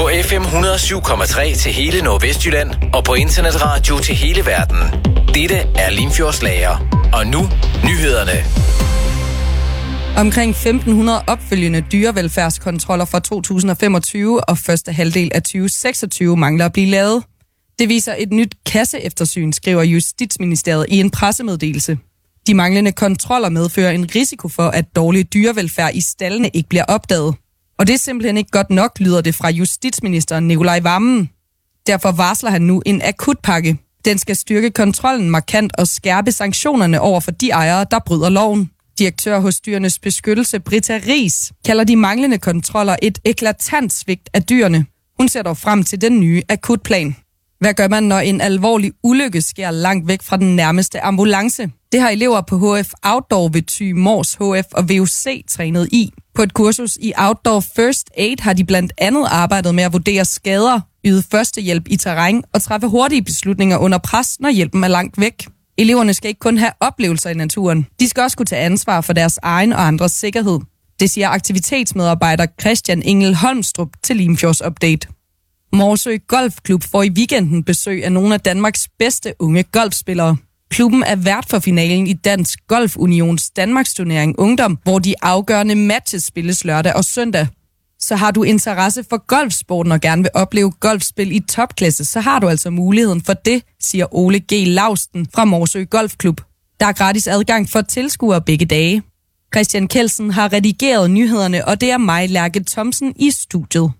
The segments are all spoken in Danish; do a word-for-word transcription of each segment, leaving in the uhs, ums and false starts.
På F M et hundrede og syv komma tre til hele Nordvestjylland og på internetradio til hele verden. Dette er Limfjordslager. Og nu nyhederne. Omkring femten hundrede opfølgende dyrevelfærdskontroller fra to tusind og femogtyve og første halvdel af tyve seksogtyve mangler at blive lavet. Det viser et nyt kasseeftersyn, skriver Justitsministeriet i en pressemeddelelse. De manglende kontroller medfører en risiko for, at dårlig dyrevelfærd i staldene ikke bliver opdaget. Og det er simpelthen ikke godt nok, lyder det fra justitsministeren Nicolai Wammen. Derfor varsler han nu en akutpakke. Den skal styrke kontrollen markant og skærpe sanktionerne over for de ejere, der bryder loven. Direktør hos Dyrenes Beskyttelse, Britta Riis, kalder de manglende kontroller et eklatant svigt af dyrene. Hun ser dog frem til den nye akutplan. Hvad gør man, når en alvorlig ulykke sker langt væk fra den nærmeste ambulance? Det har elever på H F Outdoor ved Thy Mors H F og V U C trænet i. På et kursus i Outdoor First Aid har de blandt andet arbejdet med at vurdere skader, yde førstehjælp i terræn og træffe hurtige beslutninger under pres, når hjælpen er langt væk. Eleverne skal ikke kun have oplevelser i naturen. De skal også kunne tage ansvar for deres egen og andres sikkerhed. Det siger aktivitetsmedarbejder Christian Engel Holmstrup til Limfjords Update. Morsø Golfklub får i weekenden besøg af nogle af Danmarks bedste unge golfspillere. Klubben er vært for finalen i Dansk Golf Unions Danmarks turnering Ungdom, hvor de afgørende matches spilles lørdag og søndag. Så har du interesse for golfsporten og gerne vil opleve golfspil i topklasse, så har du altså muligheden for det, siger Ole G. Lausten fra Morsø Golfklub. Der er gratis adgang for tilskuere begge dage. Christian Kelsen har redigeret nyhederne, og det er mig, Lærke Thomsen, i studiet.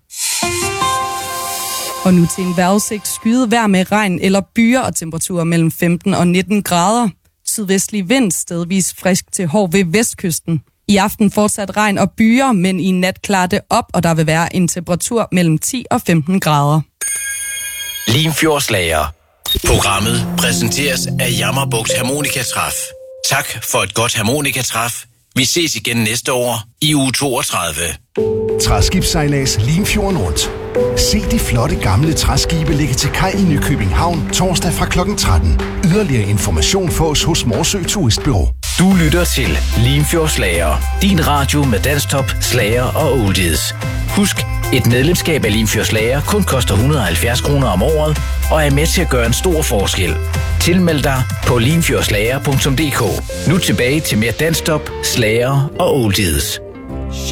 Og nu til en vejrudsigt: skyet vejr med regn eller byer og temperaturer mellem femten og nitten grader. Sydvestlig vind, stedvis frisk til hård ved vestkysten. I aften fortsat regn og byer, men i nat klarer det op, og der vil være en temperatur mellem ti og femten grader. Limfjordslager. Programmet præsenteres af Jammerbugt Harmonikatræf. Tak for et godt harmonikatræf. Vi ses igen næste år i uge toogtredive. Træskibssejlads Limfjorden rundt. Se de flotte gamle træskibe ligge til kaj i Nykøbing Havn torsdag fra klokken tretten. Yderligere information fås hos Morsø Turistbureau. Du lytter til Limfjordslager. Din radio med dansktop, slager og oldies. Husk, et medlemskab af Limfjordslager kun koster et hundrede og halvfjerds kroner om året og er med til at gøre en stor forskel. Tilmeld dig på limfjordslager punktum d k. Nu tilbage til mere dansktop, slager og oldies.